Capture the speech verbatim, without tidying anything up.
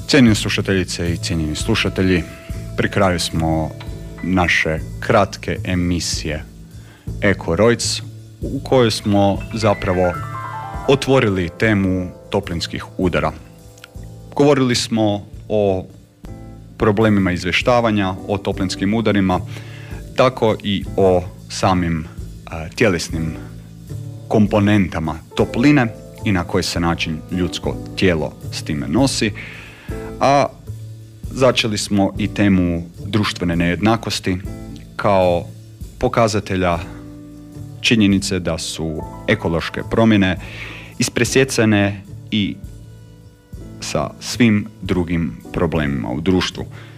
Cijenjene slušateljice i cijenjeni slušatelji, pri kraju smo naše kratke emisije Eko Rojc, u kojoj smo zapravo otvorili temu toplinskih udara. Govorili smo o problemima izvještavanja, o toplinskim udarima, tako i o samim a, tjelesnim komponentama topline i na koji se način ljudsko tijelo s time nosi. A začeli smo i temu društvene nejednakosti kao pokazatelja činjenice da su ekološke promjene ispresjecane i sa svim drugim problemima u društvu.